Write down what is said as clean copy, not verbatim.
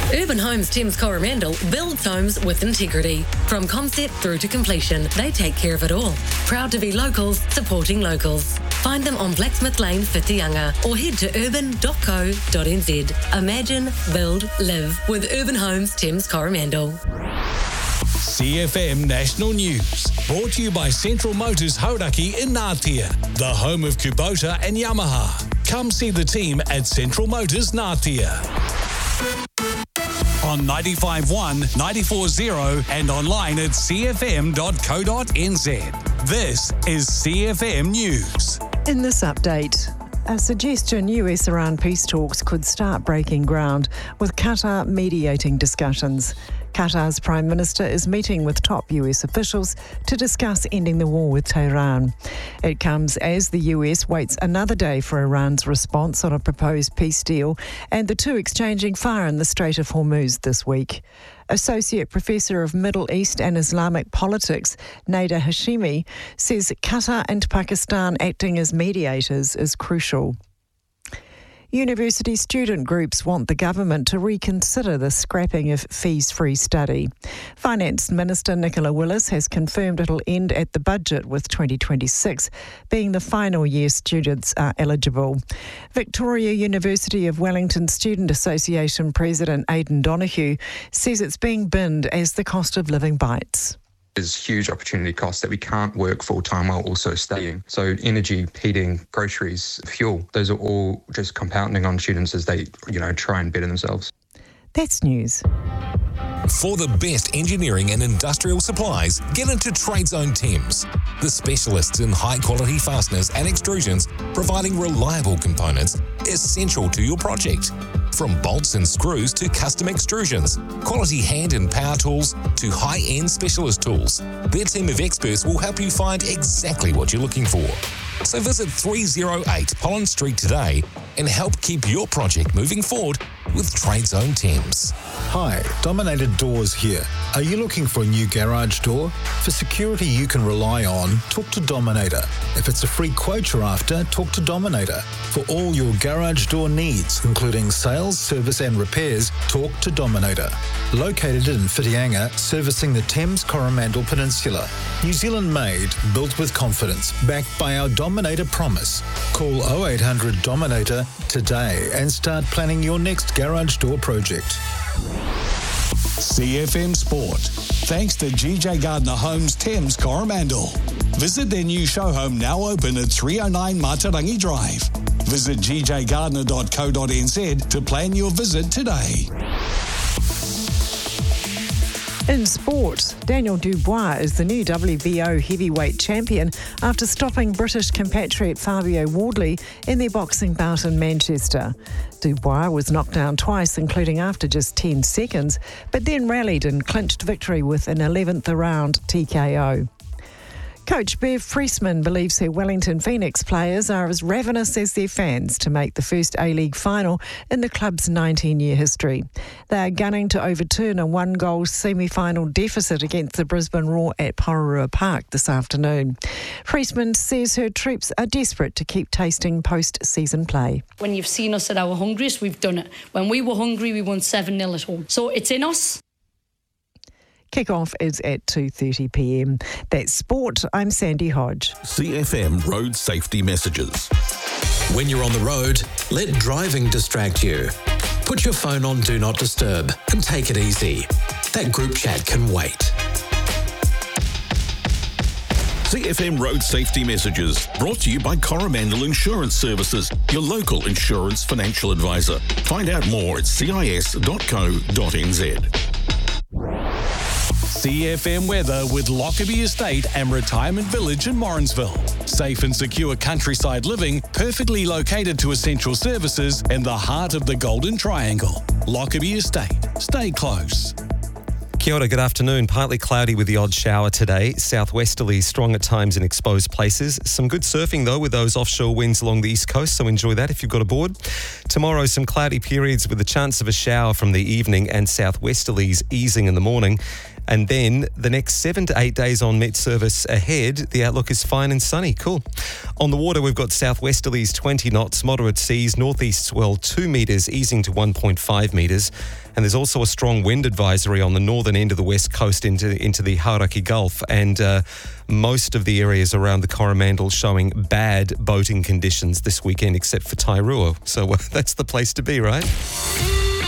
Urban Homes Thames Coromandel builds homes with integrity. From concept through to completion, they take care of it all. Proud to be locals, supporting locals. Find them on Blacksmith Lane, Whitianga, or head to urban.co.nz. Imagine, build, live with Urban Homes Thames Coromandel. CFM National News, brought to you by Central Motors Hauraki in Ngātea, the home of Kubota and Yamaha. Come see the team at Central Motors Ngātea. On 95.1, 94.0 and online at cfm.co.nz. This is CFM News. In this update, a suggestion US-Iran peace talks could start breaking ground, with Qatar mediating discussions. Qatar's Prime Minister is meeting with top US officials to discuss ending the war with Tehran. It comes as the US waits another day for Iran's response on a proposed peace deal, and the two exchanging fire in the Strait of Hormuz this week. Associate Professor of Middle East and Islamic Politics, Nada Hashimi, says Qatar and Pakistan acting as mediators is crucial. University student groups want the government to reconsider the scrapping of fees-free study. Finance Minister Nicola Willis has confirmed it'll end at the budget, with 2026 being the final year students are eligible. Victoria University of Wellington Student Association President Aidan Donoghue says it's being binned as the cost of living bites. There's huge opportunity costs that we can't work full-time while also studying. So energy, heating, groceries, fuel, those are all just compounding on students as they, try and better themselves. That's news. For the best engineering and industrial supplies, get into Trade Zone Thames, the specialists in high-quality fasteners and extrusions, providing reliable components essential to your project. From bolts and screws to custom extrusions, quality hand and power tools to high-end specialist tools, their team of experts will help you find exactly what you're looking for. So visit 308 Pollen Street today and help keep your project moving forward with Trade Zone Thames. Hi, Dominator Doors here. Are you looking for a new garage door? For security you can rely on, talk to Dominator. If it's a free quote you're after, talk to Dominator. For all your garage door needs, including sales, service and repairs, talk to Dominator. Located in Whitianga, servicing the Thames Coromandel Peninsula. New Zealand made, built with confidence, backed by our Dominator promise. Call 0800 Dominator today and start planning your next garage door project. CFM Sport, thanks to GJ Gardner Homes Thames Coromandel. Visit their new show home, now open at 309 Matarangi Drive. Visit gjgardner.co.nz to plan your visit today. In sport, Daniel Dubois is the new WBO heavyweight champion after stopping British compatriot Fabio Wardley in their boxing bout in Manchester. Dubois was knocked down twice, including after just 10 seconds, but then rallied and clinched victory with an 11th round TKO. Coach Bev Priestman believes her Wellington Phoenix players are as ravenous as their fans to make the first A-League final in the club's 19-year history. They are gunning to overturn a one-goal semi-final deficit against the Brisbane Roar at Pororua Park this afternoon. Priestman says her troops are desperate to keep tasting post-season play. When you've seen us at our hungriest, we've done it. When we were hungry, we won 7-0 at home. So it's in us. Kick-off is at 2:30pm. That's sport. I'm Sandy Hodge. CFM Road Safety Messages. When you're on the road, let driving distract you. Put your phone on Do Not Disturb and take it easy. That group chat can wait. CFM Road Safety Messages, brought to you by Coromandel Insurance Services, your local insurance financial advisor. Find out more at cis.co.nz. CFM weather with Lockerbie Estate and Retirement Village in Morrinsville. Safe and secure countryside living, perfectly located to essential services in the heart of the Golden Triangle. Lockerbie Estate. Stay close. Kia ora, good afternoon. Partly cloudy with the odd shower today. Southwesterly strong at times in exposed places. Some good surfing though with those offshore winds along the east coast, so enjoy that if you've got a board. Tomorrow, some cloudy periods with the chance of a shower from the evening and southwesterlies easing in the morning. And then the next 7 to 8 days on Met service ahead, the outlook is fine and sunny. Cool. On the water, we've got southwesterlies 20 knots, moderate seas, northeast swell 2 metres, easing to 1.5 metres. And there's also a strong wind advisory on the northern end of the west coast into the Hauraki Gulf. And most of the areas around the Coromandel showing bad boating conditions this weekend, except for Tairua. So that's the place to be, right?